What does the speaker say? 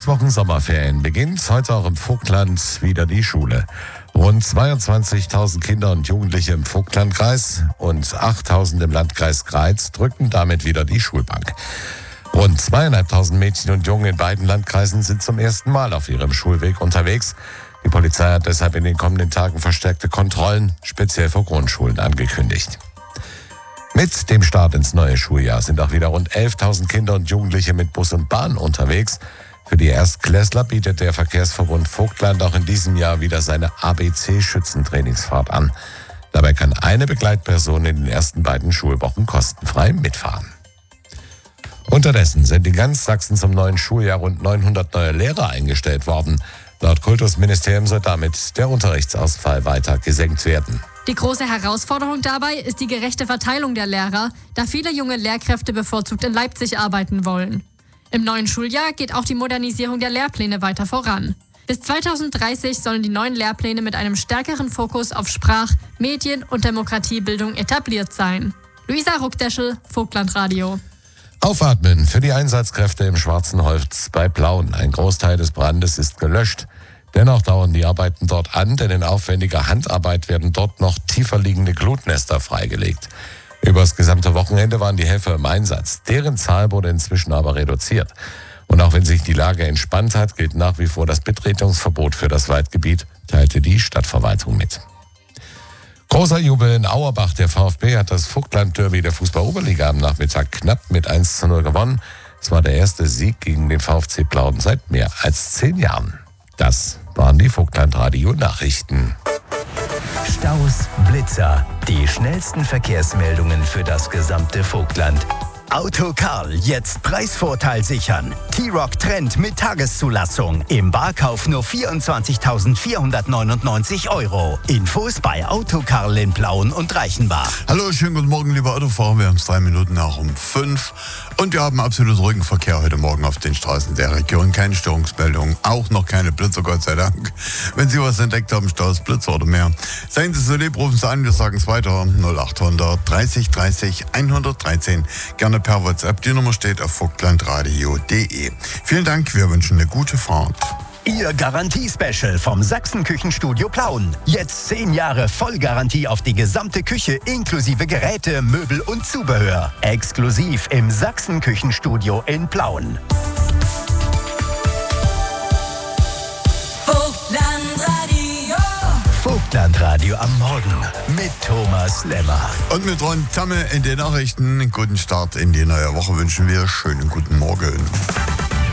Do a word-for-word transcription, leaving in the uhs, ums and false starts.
Wochen Sommerferien beginnt heute auch im Vogtland wieder die Schule. Rund zweiundzwanzigtausend Kinder und Jugendliche im Vogtlandkreis und achttausend im Landkreis Greiz drücken damit wieder die Schulbank. Rund zweieinhalbtausend Mädchen und Jungen in beiden Landkreisen sind zum ersten Mal auf ihrem Schulweg unterwegs. Die Polizei hat deshalb in den kommenden Tagen verstärkte Kontrollen, speziell für Grundschulen, angekündigt. Mit dem Start ins neue Schuljahr sind auch wieder rund elftausend Kinder und Jugendliche mit Bus und Bahn unterwegs. Für die Erstklässler bietet der Verkehrsverbund Vogtland auch in diesem Jahr wieder seine A B C-Schützentrainingsfahrt an. Dabei kann eine Begleitperson in den ersten beiden Schulwochen kostenfrei mitfahren. Unterdessen sind in ganz Sachsen zum neuen Schuljahr rund neunhundert neue Lehrer eingestellt worden. Laut Kultusministerium soll damit der Unterrichtsausfall weiter gesenkt werden. Die große Herausforderung dabei ist die gerechte Verteilung der Lehrer, da viele junge Lehrkräfte bevorzugt in Leipzig arbeiten wollen. Im neuen Schuljahr geht auch die Modernisierung der Lehrpläne weiter voran. Bis zweitausenddreißig sollen die neuen Lehrpläne mit einem stärkeren Fokus auf Sprach-, Medien- und Demokratiebildung etabliert sein. Luisa Ruckdeschel, Vogtlandradio. Aufatmen für die Einsatzkräfte im Schwarzen Holz bei Plauen. Ein Großteil des Brandes ist gelöscht. Dennoch dauern die Arbeiten dort an, denn in aufwendiger Handarbeit werden dort noch tiefer liegende Glutnester freigelegt. Über das gesamte Wochenende waren die Helfer im Einsatz. Deren Zahl wurde inzwischen aber reduziert. Und auch wenn sich die Lage entspannt hat, gilt nach wie vor das Betretungsverbot für das Waldgebiet, teilte die Stadtverwaltung mit. Großer Jubel in Auerbach. Der VfB hat das Vogtland-Derby der Fußball-Oberliga am Nachmittag knapp mit eins zu null gewonnen. Es war der erste Sieg gegen den VfC Plauen seit mehr als zehn Jahren. Das waren die Vogtland-Radio-Nachrichten. Staus, Blitzer, die schnellsten Verkehrsmeldungen für das gesamte Vogtland. Autokarl, jetzt Preisvorteil sichern. T-Roc Trend mit Tageszulassung. Im Barkauf nur vierundzwanzigtausendvierhundertneunundneunzig Euro. Infos bei Autokarl in Plauen und Reichenbach. Hallo, schönen guten Morgen, liebe Autofahrer. Wir haben es drei Minuten nach um fünf. Und wir haben absolut ruhigen Verkehr heute Morgen auf den Straßen der Region. Keine Störungsmeldungen, auch noch keine Blitzer, Gott sei Dank. Wenn Sie was entdeckt haben, Staus, Blitzer oder mehr, seien Sie so lieb, rufen Sie an, wir sagen es weiter. null achthundert dreißig dreißig hundertdreizehn. Gerne per WhatsApp. Die Nummer steht auf vogtlandradio punkt de. Vielen Dank, wir wünschen eine gute Fahrt. Ihr Garantie-Special vom Sachsen-Küchenstudio Plauen. Jetzt zehn Jahre Vollgarantie auf die gesamte Küche inklusive Geräte, Möbel und Zubehör. Exklusiv im Sachsen-Küchenstudio in Plauen. Vogtlandradio. Vogtlandradio am Morgen mit Thomas Lemmer. Und mit Ron Tamme in den Nachrichten. Guten Start in die neue Woche wünschen wir. Schönen guten Morgen.